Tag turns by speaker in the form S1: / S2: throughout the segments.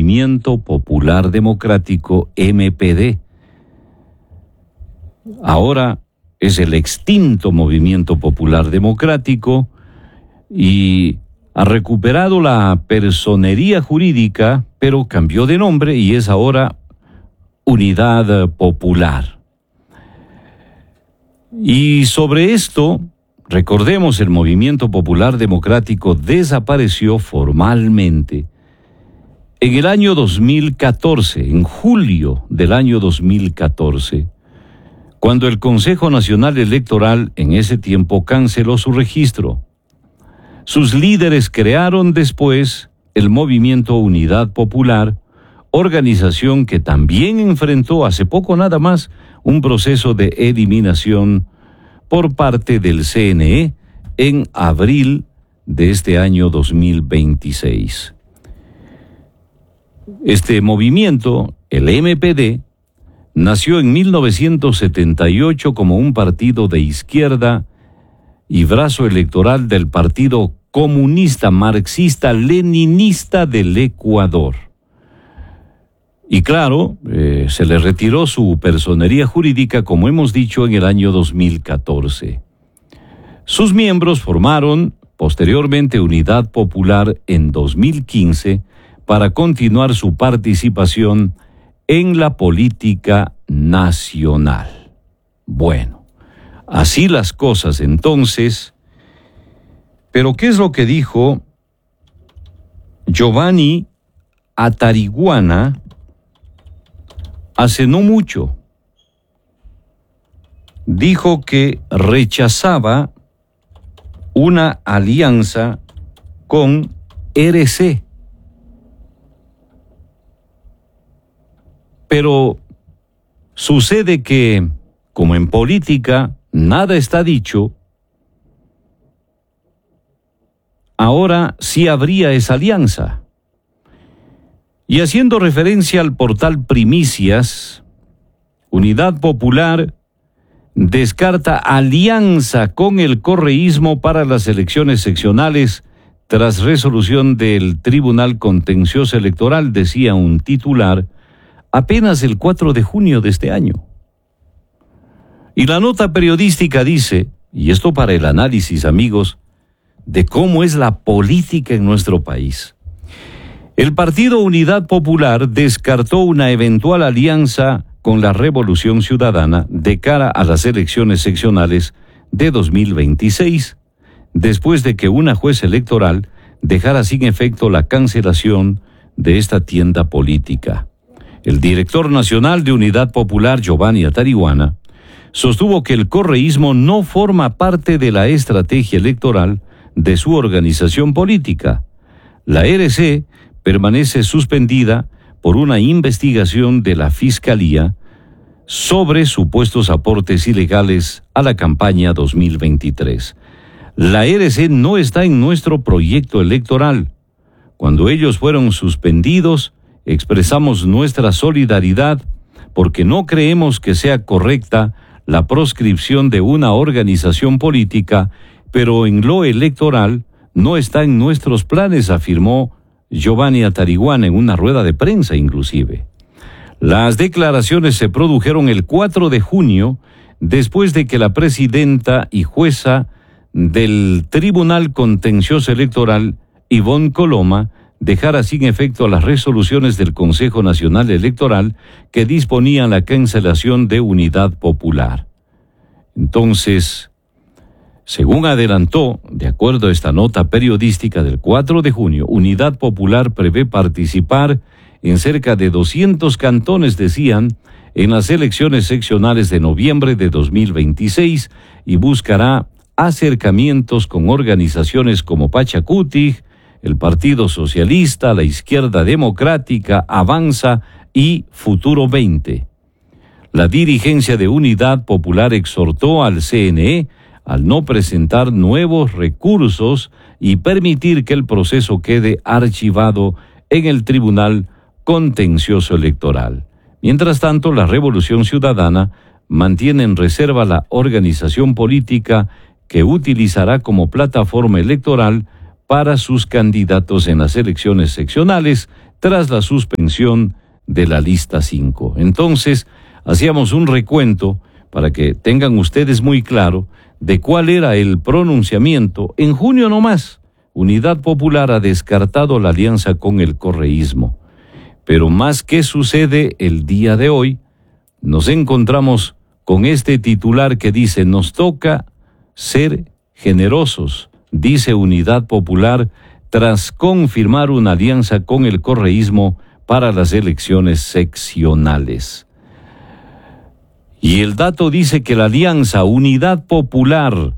S1: Movimiento Popular Democrático, MPD. Ahora es el extinto Movimiento Popular Democrático y ha recuperado la personería jurídica, pero cambió de nombre y es ahora Unidad Popular. Y sobre esto, recordemos, el Movimiento Popular Democrático desapareció formalmente en el año 2014, en julio del año 2014, cuando el Consejo Nacional Electoral en ese tiempo canceló su registro. Sus líderes crearon después el Movimiento Unidad Popular, organización que también enfrentó hace poco nada más un proceso de eliminación por parte del CNE en abril de este año 2026. Este movimiento, el MPD, nació en 1978 como un partido de izquierda y brazo electoral del Partido Comunista Marxista-Leninista del Ecuador. Y claro, se le retiró su personería jurídica, como hemos dicho, en el año 2014. Sus miembros formaron posteriormente Unidad Popular en 2015 para continuar su participación en la política nacional. Bueno, así las cosas entonces. Pero ¿qué es lo que dijo Giovanni Atariguana hace no mucho? Dijo que rechazaba una alianza con RC. Pero sucede que, como en política, nada está dicho. Ahora sí habría esa alianza. Y haciendo referencia al portal Primicias, Unidad Popular descarta alianza con el correísmo para las elecciones seccionales tras resolución del Tribunal Contencioso Electoral, decía un titular, apenas el 4 de junio de este año. Y la nota periodística dice, y esto para el análisis, amigos, de cómo es la política en nuestro país. El Partido Unidad Popular descartó una eventual alianza con la Revolución Ciudadana de cara a las elecciones seccionales de 2026, después de que una juez electoral dejara sin efecto la cancelación de esta tienda política. El director nacional de Unidad Popular, Giovanni Atariguana, sostuvo que el correísmo no forma parte de la estrategia electoral de su organización política. La RC permanece suspendida por una investigación de la Fiscalía sobre supuestos aportes ilegales a la campaña 2023. La RC no está en nuestro proyecto electoral. Cuando ellos fueron suspendidos, expresamos nuestra solidaridad porque no creemos que sea correcta la proscripción de una organización política, pero en lo electoral no está en nuestros planes, afirmó Giovanni Atariguana en una rueda de prensa inclusive. Las declaraciones se produjeron el 4 de junio, después de que la presidenta y jueza del Tribunal Contencioso Electoral, Ivonne Coloma, dejara sin efecto las resoluciones del Consejo Nacional Electoral que disponían la cancelación de Unidad Popular. Entonces, según adelantó, de acuerdo a esta nota periodística del 4 de junio, Unidad Popular prevé participar en cerca de 200 cantones, decían, en las elecciones seccionales de noviembre de 2026 y buscará acercamientos con organizaciones como Pachacutic, el Partido Socialista, la Izquierda Democrática, Avanza y Futuro 20. La dirigencia de Unidad Popular exhortó al CNE al no presentar nuevos recursos y permitir que el proceso quede archivado en el Tribunal Contencioso Electoral. Mientras tanto, la Revolución Ciudadana mantiene en reserva la organización política que utilizará como plataforma electoral para sus candidatos en las elecciones seccionales tras la suspensión de la lista 5. Entonces, hacíamos un recuento para que tengan ustedes muy claro de cuál era el pronunciamiento. En junio nomás, Unidad Popular ha descartado la alianza con el correísmo. Pero más que sucede el día de hoy, nos encontramos con este titular que dice: nos toca ser generosos, dice Unidad Popular, tras confirmar una alianza con el correísmo para las elecciones seccionales. Y el dato dice que la alianza Unidad Popular,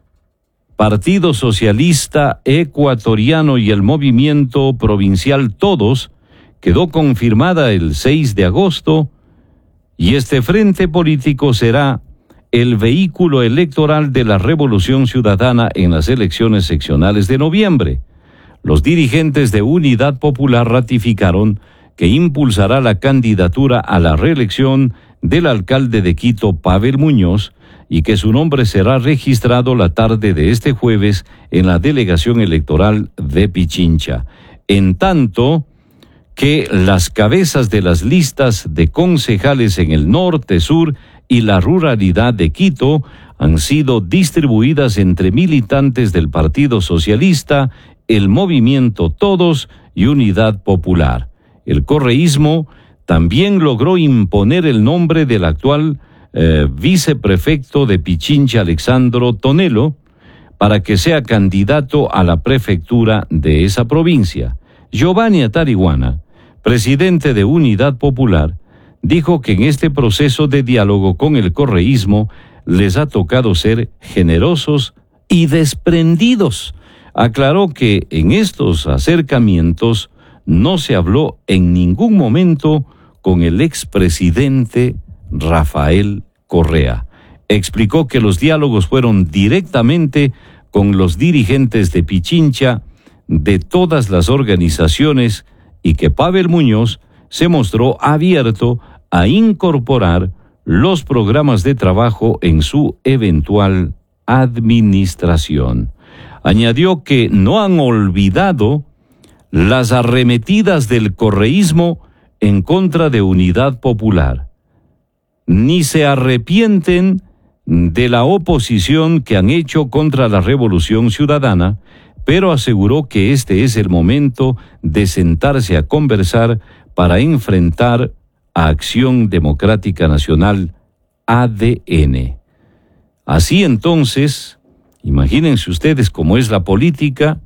S1: Partido Socialista Ecuatoriano y el Movimiento Provincial Todos quedó confirmada el 6 de agosto y este frente político será el vehículo electoral de la Revolución Ciudadana en las elecciones seccionales de noviembre. Los dirigentes de Unidad Popular ratificaron que impulsará la candidatura a la reelección del alcalde de Quito, Pavel Muñoz, y que su nombre será registrado la tarde de este jueves en la delegación electoral de Pichincha. En tanto que las cabezas de las listas de concejales en el norte, sur y la ruralidad de Quito han sido distribuidas entre militantes del Partido Socialista, el Movimiento Todos y Unidad Popular. El correísmo también logró imponer el nombre del actual viceprefecto de Pichincha, Alexandro Tonelo, para que sea candidato a la prefectura de esa provincia. Giovanni Atarihuana, presidente de Unidad Popular, dijo que en este proceso de diálogo con el correísmo les ha tocado ser generosos y desprendidos. Aclaró que en estos acercamientos no se habló en ningún momento con el expresidente Rafael Correa. Explicó que los diálogos fueron directamente con los dirigentes de Pichincha, de todas las organizaciones, y que Pavel Muñoz se mostró abierto a incorporar los programas de trabajo en su eventual administración. Añadió que no han olvidado las arremetidas del correísmo en contra de Unidad Popular, ni se arrepienten de la oposición que han hecho contra la Revolución Ciudadana, pero aseguró que este es el momento de sentarse a conversar para enfrentar a Acción Democrática Nacional, ADN. Así entonces, imagínense ustedes cómo es la política.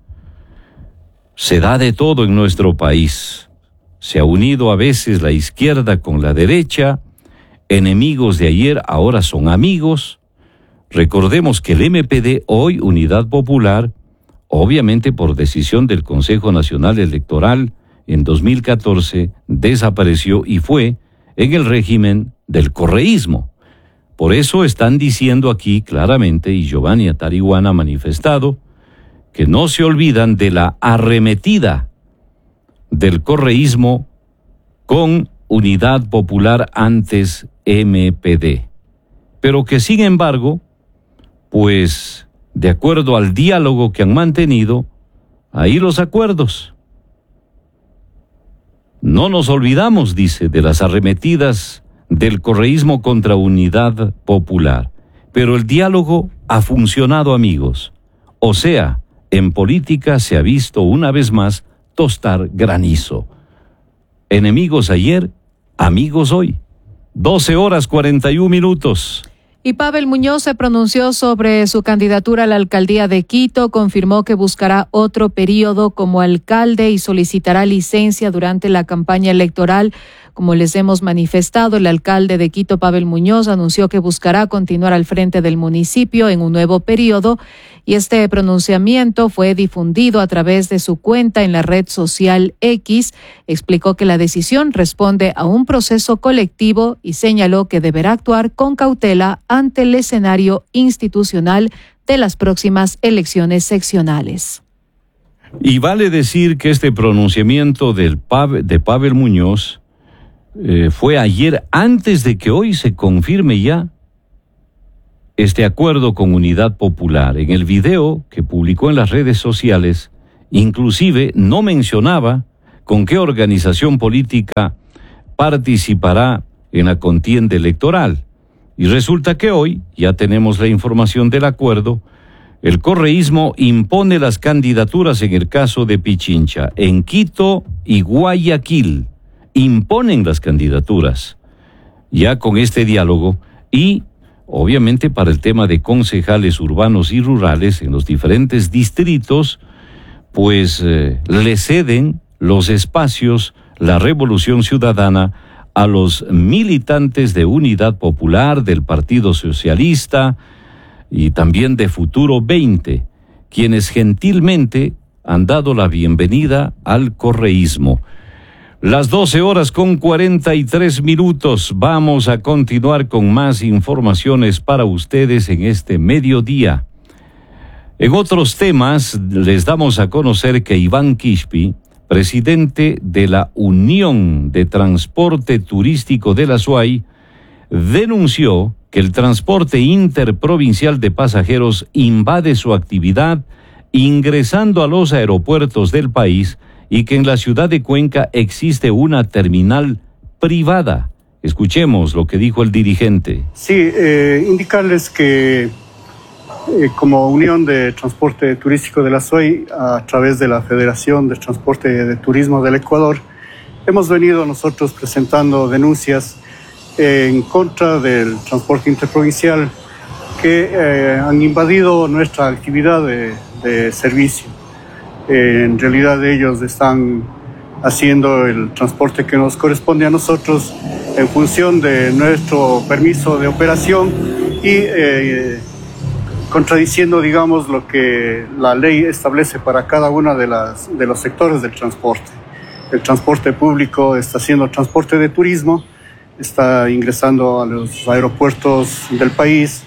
S1: Se da de todo en nuestro país. Se ha unido a veces la izquierda con la derecha. Enemigos de ayer ahora son amigos. Recordemos que el MPD, hoy Unidad Popular, obviamente por decisión del Consejo Nacional Electoral, en 2014 desapareció y fue en el régimen del correísmo. Por eso están diciendo aquí claramente, y Giovanni Atarihuana ha manifestado, que no se olvidan de la arremetida del correísmo con Unidad Popular, antes MPD. Pero que sin embargo, pues de acuerdo al diálogo que han mantenido, ahí los acuerdos. No nos olvidamos, dice, de las arremetidas del correísmo contra Unidad Popular. Pero el diálogo ha funcionado, amigos. O sea, en política se ha visto una vez más tostar granizo. Enemigos ayer, amigos hoy. 12:41.
S2: Y Pavel Muñoz se pronunció sobre su candidatura a la alcaldía de Quito, confirmó que buscará otro periodo como alcalde y solicitará licencia durante la campaña electoral. Como les hemos manifestado, el alcalde de Quito, Pavel Muñoz, anunció que buscará continuar al frente del municipio en un nuevo periodo, y este pronunciamiento fue difundido a través de su cuenta en la red social X. Explicó que la decisión responde a un proceso colectivo y señaló que deberá actuar con cautela ante el escenario institucional de las próximas elecciones seccionales.
S1: Y vale decir que este pronunciamiento de Pavel Muñoz fue ayer, antes de que hoy se confirme ya este acuerdo con Unidad Popular. En el video que publicó en las redes sociales, inclusive no mencionaba con qué organización política participará en la contienda electoral. Y resulta que hoy ya tenemos la información del acuerdo. El correísmo impone las candidaturas en el caso de Pichincha. En Quito y Guayaquil imponen las candidaturas ya con este diálogo, y obviamente para el tema de concejales urbanos y rurales en los diferentes distritos, pues le ceden los espacios la Revolución Ciudadana a los militantes de Unidad Popular, del Partido Socialista y también de Futuro 20, quienes gentilmente han dado la bienvenida al correísmo. Las 12:43. Vamos a continuar con más informaciones para ustedes en este mediodía. En otros temas, les damos a conocer que Iván Quispe, presidente de la Unión de Transporte Turístico de la SUAY, denunció que el transporte interprovincial de pasajeros invade su actividad ingresando a los aeropuertos del país y que en la ciudad de Cuenca existe una terminal privada. Escuchemos lo que dijo el dirigente.
S3: Sí, indicarles que como Unión de Transporte Turístico de la SUAY, a través de la Federación de Transporte de Turismo del Ecuador, hemos venido nosotros presentando denuncias en contra del transporte interprovincial que han invadido nuestra actividad de servicio. En realidad ellos están haciendo el transporte que nos corresponde a nosotros en función de nuestro permiso de operación y contradiciendo, digamos, lo que la ley establece para cada uno de los sectores del transporte. El transporte público está haciendo transporte de turismo, está ingresando a los aeropuertos del país,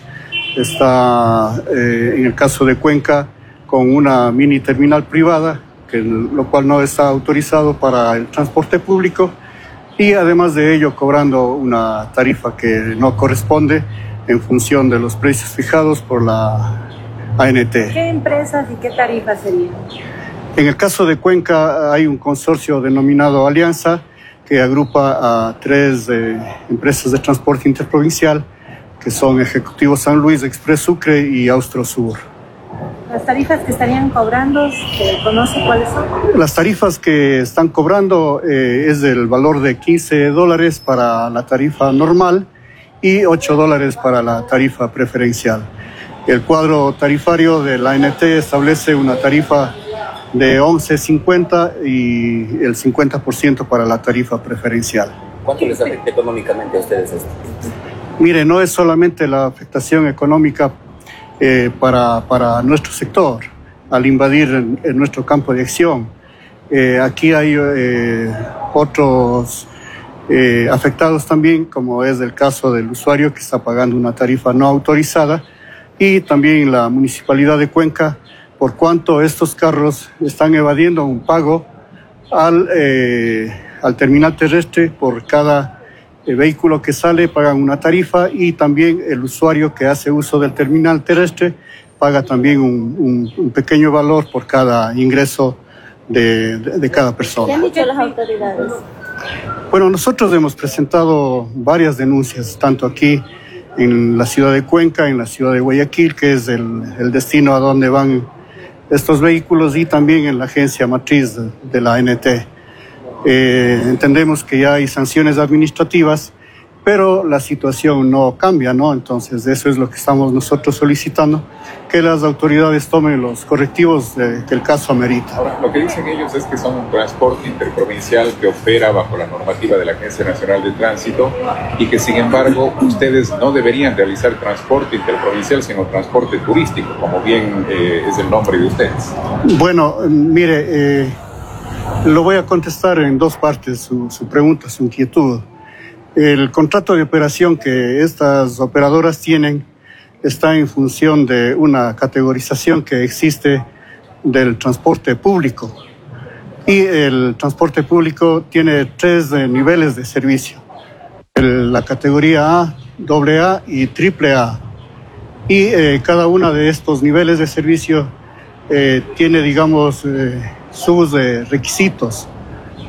S3: está en el caso de Cuenca con una mini terminal privada, lo cual no está autorizado para el transporte público, y además de ello cobrando una tarifa que no corresponde en función de los precios fijados por la ANT.
S4: ¿Qué empresas y qué tarifas serían?
S3: En el caso de Cuenca hay un consorcio denominado Alianza que agrupa a 3 empresas de transporte interprovincial, que son Ejecutivo San Luis, Express Sucre y Austrosur.
S4: ¿Las tarifas que estarían cobrando, se conoce cuáles son?
S3: Las tarifas que están cobrando es del valor de $15 para la tarifa normal y $8 para la tarifa preferencial. El cuadro tarifario de la ANT establece una tarifa de $11.50 y el 50% para la tarifa preferencial.
S5: ¿Cuánto les afecta económicamente a ustedes esto?
S3: Mire, no es solamente la afectación económica para nuestro sector al invadir en nuestro campo de acción. Aquí hay otros afectados también, como es el caso del usuario que está pagando una tarifa no autorizada, y también la Municipalidad de Cuenca, por cuanto estos carros están evadiendo un pago al terminal terrestre. Por cada vehículo que sale pagan una tarifa, y también el usuario que hace uso del terminal terrestre paga también un pequeño valor por cada ingreso de cada persona.
S4: ¿Qué han dicho las autoridades?
S3: Bueno, nosotros hemos presentado varias denuncias, tanto aquí en la ciudad de Cuenca, en la ciudad de Guayaquil, que es el destino a donde van estos vehículos, y también en la agencia matriz de la ANT. Entendemos que ya hay sanciones administrativas, pero la situación no cambia, ¿no? Entonces eso es lo que estamos nosotros solicitando, que las autoridades tomen los correctivos que el caso amerita.
S6: Ahora, lo que dicen ellos es que son un transporte interprovincial que opera bajo la normativa de la Agencia Nacional de Tránsito, y que sin embargo ustedes no deberían realizar transporte interprovincial, sino transporte turístico, como bien es el nombre de ustedes.
S3: Bueno, mire, lo voy a contestar en 2 partes, su pregunta, su inquietud. El contrato de operación que estas operadoras tienen está en función de una categorización que existe del transporte público. Y el transporte público tiene 3 niveles de servicio: la categoría A, AA y AAA. Y cada uno de estos niveles de servicio tiene, digamos, sus requisitos.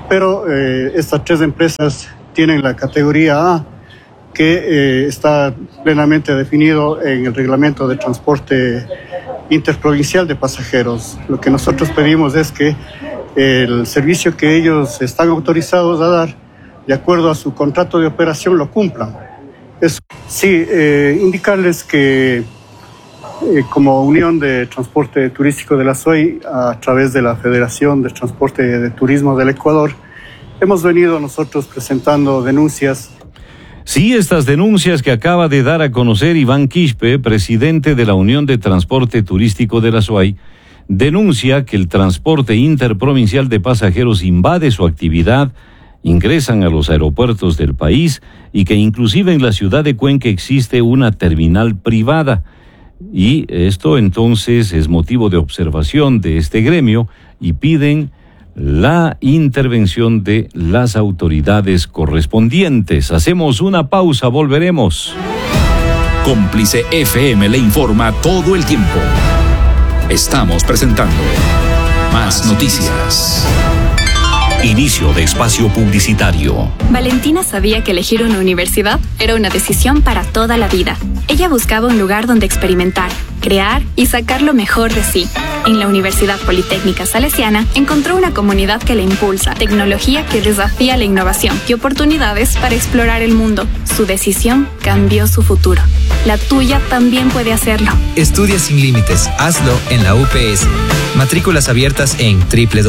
S3: pero estas 3 empresas tienen la categoría A, que está plenamente definido en el reglamento de transporte interprovincial de pasajeros. Lo que nosotros pedimos es que el servicio que ellos están autorizados a dar, de acuerdo a su contrato de operación, lo cumplan. Sí, indicarles que como Unión de Transporte Turístico de la SOI, a través de la Federación de Transporte de Turismo del Ecuador, hemos venido nosotros presentando denuncias.
S1: Sí, estas denuncias que acaba de dar a conocer Iván Quispe, presidente de la Unión de Transporte Turístico de la SOI, denuncia que el transporte interprovincial de pasajeros invade su actividad, ingresan a los aeropuertos del país y que inclusive en la ciudad de Cuenca existe una terminal privada. Y esto entonces es motivo de observación de este gremio y piden la intervención de las autoridades correspondientes. Hacemos una pausa, volveremos.
S7: Cómplice FM le informa todo el tiempo. Estamos presentando Más Noticias. Inicio de espacio publicitario.
S8: Valentina sabía que elegir una universidad era una decisión para toda la vida. Ella buscaba un lugar donde experimentar, crear y sacar lo mejor de sí. En la Universidad Politécnica Salesiana encontró una comunidad que la impulsa, tecnología que desafía la innovación y oportunidades para explorar el mundo. Su decisión cambió su futuro. La tuya también puede hacerlo.
S9: Estudia sin límites. Hazlo en la UPS. Matrículas abiertas en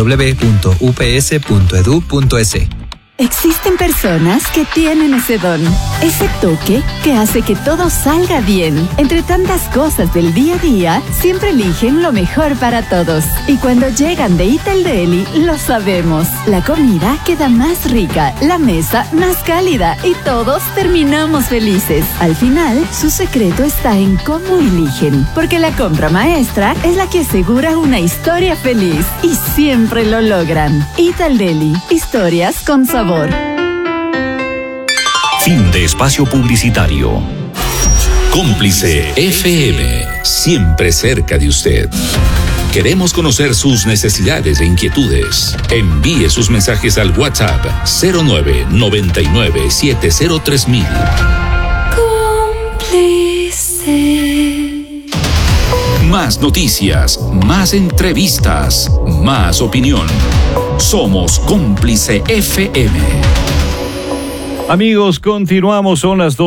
S9: www.ups.edu.es.
S10: Existen personas que tienen ese don, ese toque que hace que todo salga bien. Entre tantas cosas del día a día, siempre eligen lo mejor para todos. Y cuando llegan de Ital Deli, lo sabemos. La comida queda más rica, la mesa más cálida y todos terminamos felices. Al final, su secreto está en cómo eligen, porque la compra maestra es la que asegura una historia feliz y siempre lo logran. Ital Deli, historias con sabor.
S7: Fin de espacio publicitario. Cómplice FM, siempre cerca de usted. Queremos conocer sus necesidades e inquietudes. Envíe sus mensajes al WhatsApp 0999703000.
S10: Cómplice.
S7: Más noticias, más entrevistas, más opinión. Somos Cómplice FM.
S1: Amigos, continuamos, son las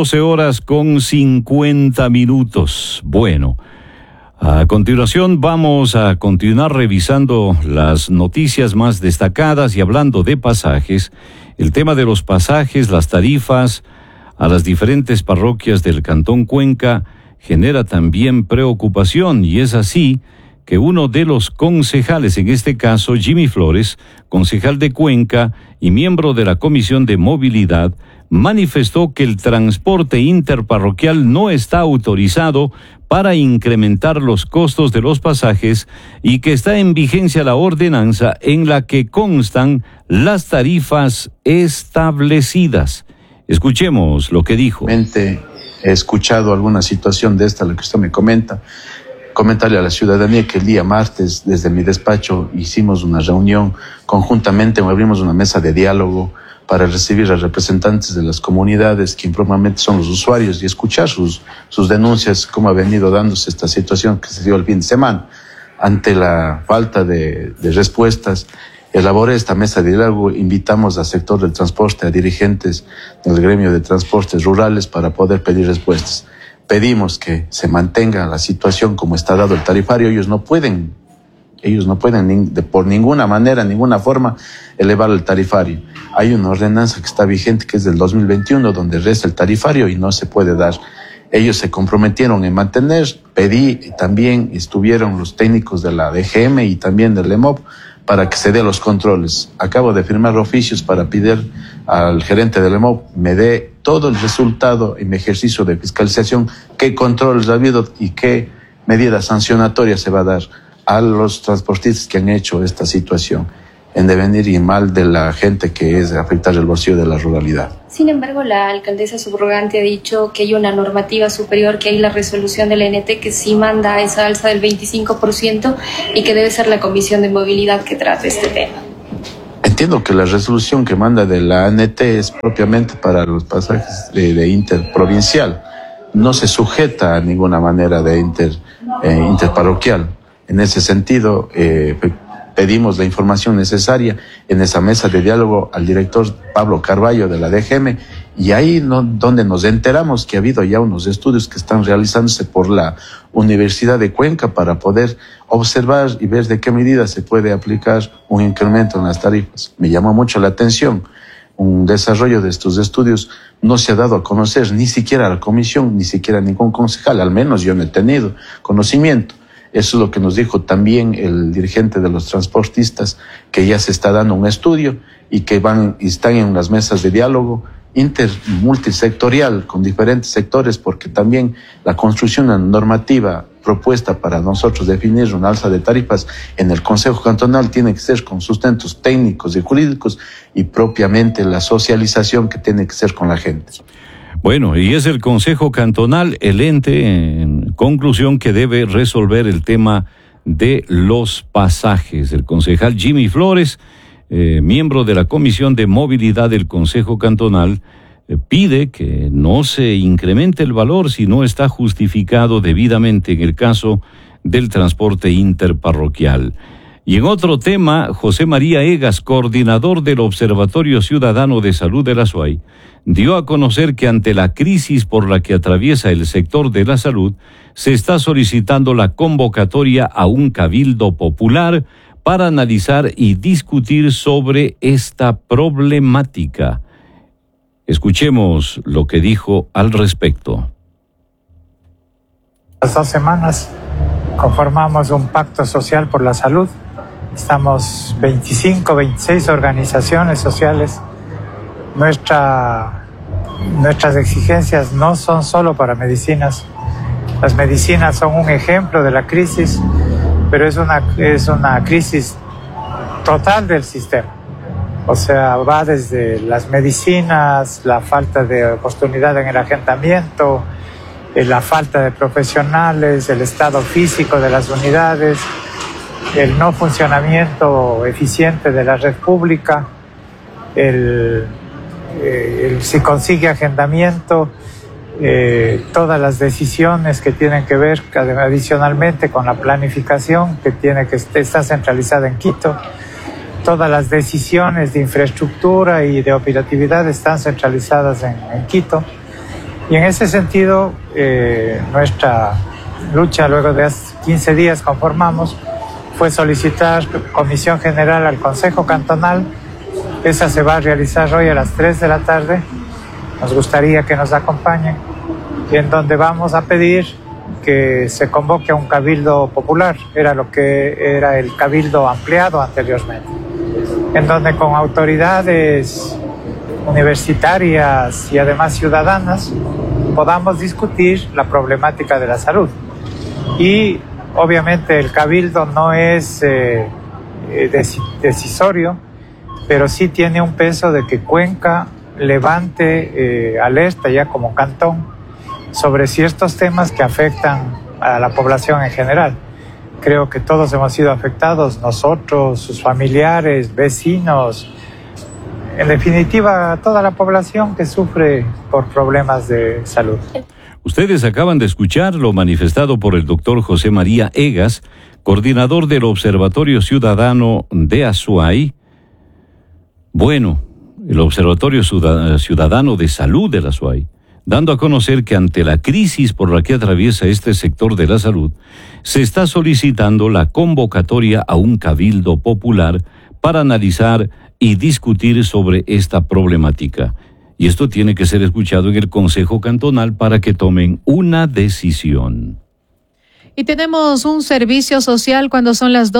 S1: 12:50. Bueno, a continuación vamos a continuar revisando las noticias más destacadas y hablando de pasajes, el tema de los pasajes, las tarifas a las diferentes parroquias del Cantón Cuenca genera también preocupación, y es así que uno de los concejales, en este caso Jimmy Flores, concejal de Cuenca y miembro de la Comisión de Movilidad, manifestó que el transporte interparroquial no está autorizado para incrementar los costos de los pasajes y que está en vigencia la ordenanza en la que constan las tarifas establecidas. Escuchemos lo que dijo.
S11: He escuchado alguna situación de esta, la que usted me comenta. Comentarle a la ciudadanía que el día martes, desde mi despacho, hicimos una reunión conjuntamente, abrimos una mesa de diálogo para recibir a representantes de las comunidades, que informalmente son los usuarios, y escuchar sus denuncias, cómo ha venido dándose esta situación que se dio el fin de semana. Ante la falta de respuestas, elaboré esta mesa de diálogo, invitamos al sector del transporte, a dirigentes del gremio de transportes rurales para poder pedir respuestas. Pedimos que se mantenga la situación como está dado el tarifario. Ellos no pueden por ninguna manera, ninguna forma, elevar el tarifario. Hay una ordenanza que está vigente, que es del 2021, donde resta el tarifario y no se puede dar. Ellos se comprometieron en mantener, pedí, también estuvieron los técnicos de la DGM y también del EMOP para que se dé los controles. Acabo de firmar oficios para pedir al gerente del EMOP me dé todo el resultado en mi ejercicio de fiscalización, qué controles ha habido y qué medida sancionatoria se va a dar a los transportistas que han hecho esta situación en devenir y mal de la gente, que es afectar el bolsillo de la ruralidad.
S12: Sin embargo, la alcaldesa subrogante ha dicho que hay una normativa superior, que hay la resolución del ENT que sí manda esa alza del 25% y que debe ser la Comisión de Movilidad que trate este tema.
S11: Entiendo que la resolución que manda de la ANT es propiamente para los pasajes de interprovincial. No se sujeta a ninguna manera de interparroquial. En ese sentido, pedimos la información necesaria en esa mesa de diálogo al director Pablo Carballo de la DGM, y ahí donde nos enteramos que ha habido ya unos estudios que están realizándose por la Universidad de Cuenca para poder observar y ver de qué medida se puede aplicar un incremento en las tarifas. Me llama mucho la atención. Un desarrollo de estos estudios no se ha dado a conocer ni siquiera a la comisión, ni siquiera a ningún concejal, al menos yo no he tenido conocimiento. Eso es lo que nos dijo también el dirigente de los transportistas, que ya se está dando un estudio y que están en unas mesas de diálogo multisectorial con diferentes sectores, porque también la construcción de una normativa propuesta para nosotros definir un alza de tarifas en el Consejo Cantonal tiene que ser con sustentos técnicos y jurídicos, y propiamente la socialización que tiene que ser con la gente.
S1: Bueno, y es el Consejo Cantonal el ente, en conclusión, que debe resolver el tema de los pasajes. El concejal Jimmy Flores, miembro de la Comisión de Movilidad del Consejo Cantonal, pide que no se incremente el valor si no está justificado debidamente en el caso del transporte interparroquial. Y en otro tema, José María Egas, coordinador del Observatorio Ciudadano de Salud de la SUAY, dio a conocer que ante la crisis por la que atraviesa el sector de la salud, se está solicitando la convocatoria a un cabildo popular para analizar y discutir sobre esta problemática. Escuchemos lo que dijo al respecto.
S13: Las 2 semanas conformamos un pacto social por la salud. Estamos 25, 26 organizaciones sociales. Nuestras exigencias no son solo para medicinas. Las medicinas son un ejemplo de la crisis, pero es una crisis total del sistema. O sea, va desde las medicinas, la falta de oportunidad en el agendamiento, la falta de profesionales, el estado físico de las unidades, el no funcionamiento eficiente de la red pública, si consigue agendamiento, todas las decisiones que tienen que ver adicionalmente con la planificación que está centralizada en Quito. Todas las decisiones de infraestructura y de operatividad están centralizadas en Quito. Y en ese sentido, nuestra lucha, luego de 15 días conformamos, fue solicitar comisión general al Consejo Cantonal. Esa se va a realizar hoy a las 3 de la tarde. Nos gustaría que nos acompañen, en donde vamos a pedir que se convoque a un cabildo popular. Era lo que era el cabildo ampliado anteriormente, en donde con autoridades universitarias y además ciudadanas podamos discutir la problemática de la salud. Y obviamente el cabildo no es decisorio, pero sí tiene un peso de que Cuenca levante alerta ya como cantón sobre ciertos temas que afectan a la población en general. Creo que todos hemos sido afectados, nosotros, sus familiares, vecinos, en definitiva toda la población que sufre por problemas de salud.
S1: Ustedes acaban de escuchar lo manifestado por el doctor José María Egas, coordinador del Observatorio Ciudadano de Azuay. Bueno, el Observatorio Ciudadano de Salud de la Azuay, dando a conocer que ante la crisis por la que atraviesa este sector de la salud, se está solicitando la convocatoria a un cabildo popular para analizar y discutir sobre esta problemática. Y esto tiene que ser escuchado en el Consejo Cantonal para que tomen una decisión.
S2: Y tenemos un servicio social cuando son las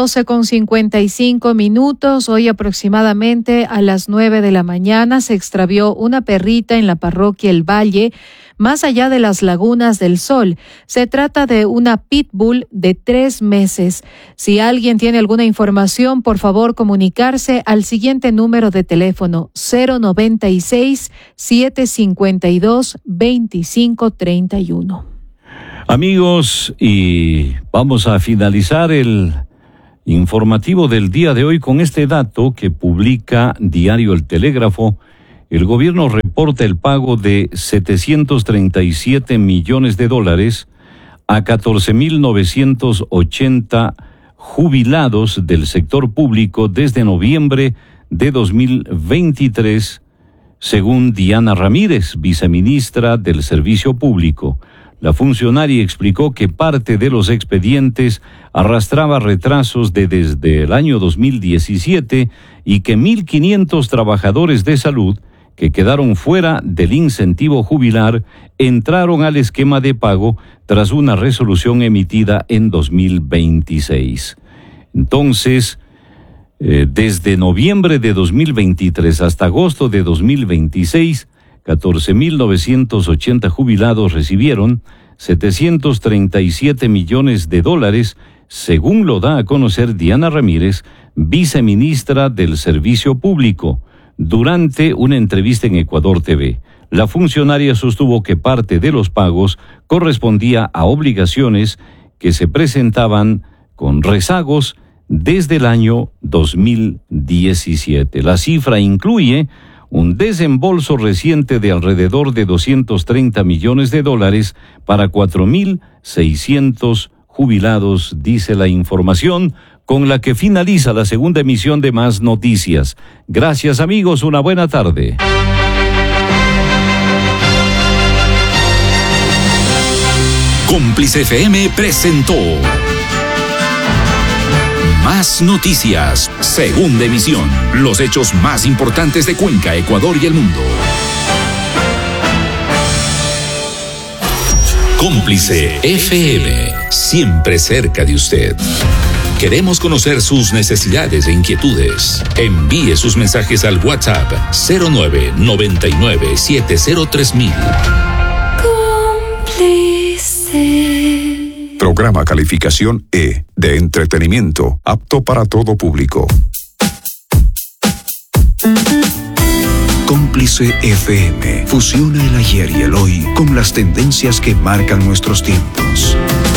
S2: 12:55. Hoy aproximadamente a las 9 de la mañana se extravió una perrita en la parroquia El Valle, más allá de las Lagunas del Sol. Se trata de una pitbull de 3 meses. Si alguien tiene alguna información, por favor comunicarse al siguiente número de teléfono: 096-752-2531.
S1: Amigos, y vamos a finalizar el informativo del día de hoy con este dato que publica Diario El Telégrafo. El gobierno reporta el pago de $737 millones a 14.980 jubilados del sector público desde noviembre de 2023, según Diana Ramírez, viceministra del Servicio Público. La funcionaria explicó que parte de los expedientes arrastraba retrasos desde el año 2017 y que 1.500 trabajadores de salud que quedaron fuera del incentivo jubilar entraron al esquema de pago tras una resolución emitida en 2026. Entonces, desde noviembre de 2023 hasta agosto de 2026, 14.980 jubilados recibieron $737 millones, según lo da a conocer Diana Ramírez, viceministra del Servicio Público, durante una entrevista en Ecuador TV. La funcionaria sostuvo que parte de los pagos correspondía a obligaciones que se presentaban con rezagos desde el año 2017. La cifra incluye un desembolso reciente de alrededor de $230 millones para 4.600 jubilados, dice la información, con la que finaliza la segunda emisión de Más Noticias. Gracias, amigos, una buena tarde.
S7: Cómplice FM presentó Más Noticias, segunda emisión. Los hechos más importantes de Cuenca, Ecuador y el mundo. Cómplice FM, siempre cerca de usted. Queremos conocer sus necesidades e inquietudes. Envíe sus mensajes al WhatsApp 0999703000.
S14: Cómplice. Programa calificación E, de entretenimiento, apto para todo público. Cómplice FM fusiona el ayer y el hoy con las tendencias que marcan nuestros tiempos.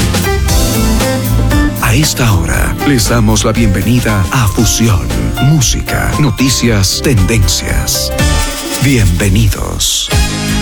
S14: A esta hora les damos la bienvenida a Fusión, música, noticias, tendencias. Bienvenidos.